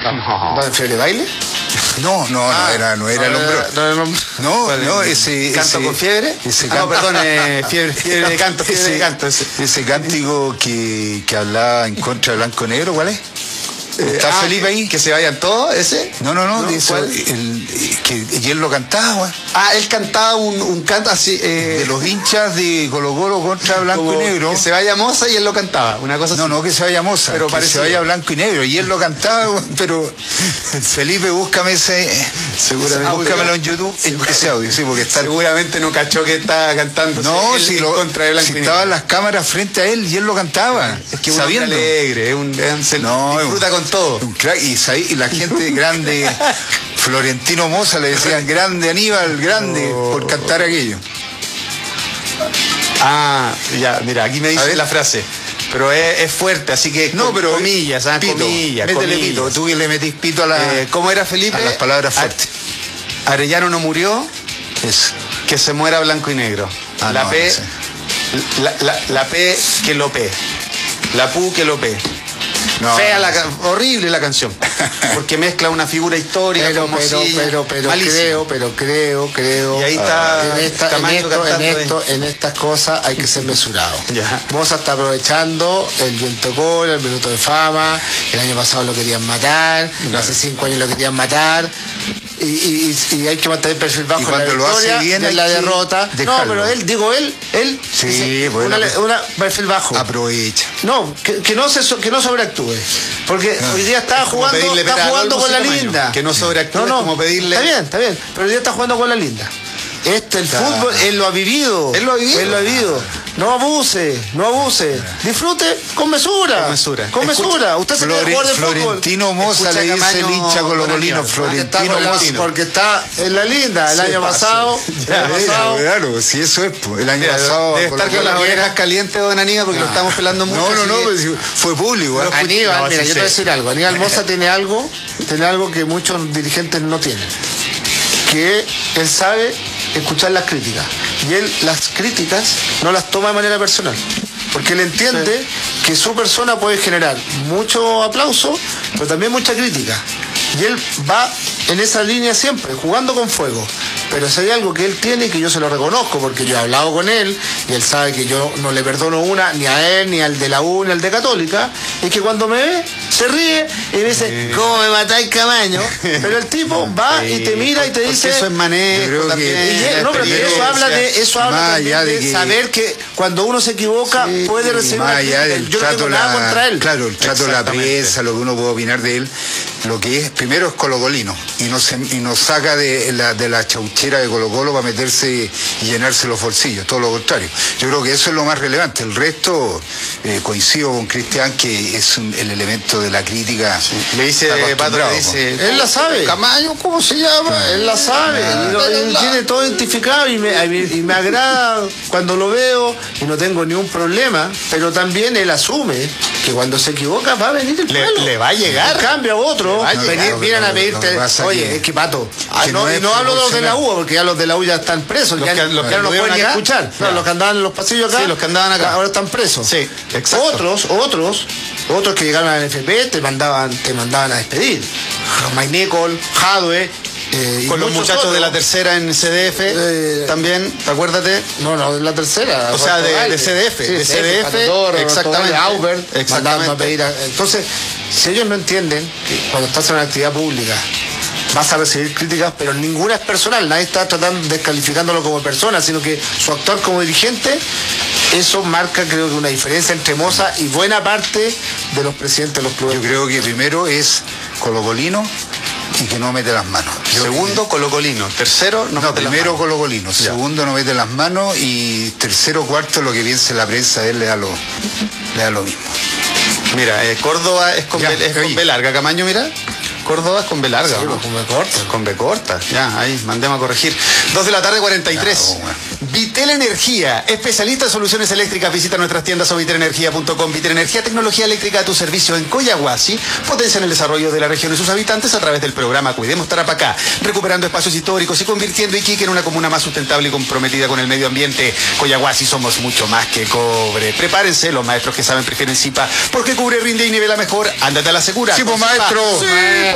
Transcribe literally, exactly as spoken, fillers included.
No. ¿Va en Fiebre de Baile? No, no, Ah, no era, no era el hombre. No, no, no, No, no, ese. ¿Canto ese, con fiebre? Ese Ah, no, perdón, eh, fiebre, fiebre de canto, fiebre ese, de canto. Ese, ese cántico que, que hablaba en contra de Blanco y Negro, ¿cuál es? ¿Está ah, Felipe ahí? ¿Que se vayan todos, ese? No, no, no, ¿No? de eso, ¿Cuál? el, que, y él lo cantaba, güey. Ah, él cantaba un, un canto así... Eh, De los hinchas de Colo Colo contra Blanco y Negro. Que se vaya Moza y él lo cantaba, una cosa así. No, no que se vaya Moza, pero que parecido. se vaya Blanco y Negro. Y él lo cantaba, güey, pero Felipe, búscame ese... Seguramente. Búscamelo en YouTube, ese audio, sí, porque está... Seguramente no cachó que estaba cantando. No, él, si, él lo, contra de Blanco si y Negro. estaban las cámaras frente a él y él lo cantaba. Es que uno sabiendo. es alegre, es un, es un, se No, disfruta un, con todo. Un crack, y, y la gente grande, Florentino Moza le decían grande Aníbal, grande, oh, por cantar aquello. Ah, ya, mira, aquí me dice la frase. Pero es, es fuerte, así que no, con, pero comillas, ¿ah? Pito, comillas, métele comillas. Pito, tú que le metís pito a la... Eh, ¿Cómo era Felipe? A las palabras fuertes. Arellano no murió, es que se muera Blanco y Negro. Ah, la no, P, no sé. la, la, la P que lo P. La Pu que lo P. No, Fea, no, la, no. horrible la canción, porque mezcla una figura histórica pero, como pero, si, pero, pero creo, pero creo, creo. Y ahí está en, esta, en, esto, en, esto, en estas cosas hay que ser mesurado. Ya. Moza está aprovechando el viento gol, el minuto de fama. El año pasado lo querían matar, claro. Hace cinco años lo querían matar. Y, y, y hay que mantener el perfil bajo en la victoria y en la derrota. No, pero él, digo él, él sí, dice, bueno, una, una perfil bajo. Aprovecha. No, que, que no se que no sobreactúe. Porque no. hoy día está es jugando, está jugando con la linda. Que no sobreactúe, no, no, como pedirle. Está bien, está bien. Pero hoy día está jugando con la linda. Este, el claro. fútbol, él lo ha vivido. Él lo ha vivido. Él lo ha vivido. No abuse, no abuse. Disfrute con mesura. Con mesura. Con Escucha, mesura. Usted se Flore, quiere jugar de Florentino fútbol. Moza le dice el hincha colocolino. Florentino Moza. Porque está en la linda. El sí, año pasado. Ya, el año pasado. Claro, si eso es. El año Mira, pasado. Debe estar con las orejas calientes, don Aníbal, porque ah. lo estamos pelando mucho. No, no, no, pues, fue público. ¿eh? Aníbal, no, mira, sí, yo te voy a decir algo. Aníbal Moza tiene algo, tiene algo que muchos dirigentes no tienen. Que él sabe escuchar las críticas. Y él las críticas no las toma de manera personal. Porque él entiende sí. que su persona puede generar mucho aplauso, pero también mucha crítica. Y él va en esa línea siempre, jugando con fuego. Pero si hay algo que él tiene, que yo se lo reconozco, porque yo he hablado con él, y él sabe que yo no le perdono una, ni a él, ni al de la U, ni al de Católica, es que cuando me ve, se ríe y me dice, ¿cómo me matáis, Camaño? Pero el tipo va y te mira y te dice... Eso es manejo también. Y, no, pero eso habla de, eso habla también de, de saber que cuando uno se equivoca, sí, puede recibir una crítica. Yo no tengo nada contra él. Claro, el trato de la prensa, lo que uno puede opinar de él, lo que es, primero es colocolino, y nos, y nos saca de la, de la chauchera de Colo Colo para meterse y llenarse los bolsillos, todo lo contrario. Yo creo que eso es lo más relevante. El resto, eh, coincido con Cristian, que es un, el elemento de la crítica. Sí. Le dice, Pato, le dice, él la sabe. Camaño, ¿cómo se llama? Ah, él la sabe, ah, y lo, él la... tiene todo identificado y me, y me agrada cuando lo veo y no tengo ningún problema, pero también él asume que cuando se equivoca va a venir el le, le va a llegar. En cambio a otro, a venir, no, vienen no, a pedirte, no, no, oye, que, es que Pato, que no, no, y no hablo de los de la U, porque ya los de la U ya están presos, los ya, que, los ya que no los pueden ni acá, escuchar. No, los que andaban en los pasillos acá, sí, los que andaban acá ahora están presos. Sí, exacto. Otros, otros, otros que llegaron al F P te mandaban, te mandaban a despedir. Mike Nicol, Jadwe. Eh, con los muchachos otros de la tercera en C D F eh, también, acuérdate. No, no, de la tercera. O sea, de, de C D F. Sí, de C D F, Torre, exactamente. Aubert, exactamente. A pedir a, entonces, si ellos no entienden que cuando estás en una actividad pública vas a recibir críticas, pero ninguna es personal, nadie está tratando descalificándolo como persona, sino que su actuar como dirigente, eso marca, creo que, una diferencia entre Moza y buena parte de los presidentes de los clubes. Yo creo que primero es colocolino y que no mete las manos. Yo Segundo, que... colocolino. Tercero, no, no mete primero las colocolino. Ya. Segundo, no mete las manos. Y tercero, cuarto, lo que piense la prensa de él le da lo, le da lo mismo. Mira, eh, Córdoba es con, ya, B, es con B larga. Camaño, mira. Córdoba es con B larga. Sí, ¿no? Con B corta. Con B corta. Ya, ahí, mandemos a corregir. Dos de la tarde, cuarenta y tres. No, bueno. Vitel Energía, especialista en soluciones eléctricas. Visita nuestras tiendas o vitel energía punto com. Vitel Energía, tecnología eléctrica a tu servicio en Coyahuasi. Potencian el desarrollo de la región y sus habitantes a través del programa Cuidemos Tarapacá, recuperando espacios históricos y convirtiendo Iquique en una comuna más sustentable y comprometida con el medio ambiente. Coyahuasi, somos mucho más que cobre. Prepárense, los maestros que saben prefieren Zipa, porque cubre, rinde y nivela mejor. Ándate a la segura. Sí, pues, maestro. Sí.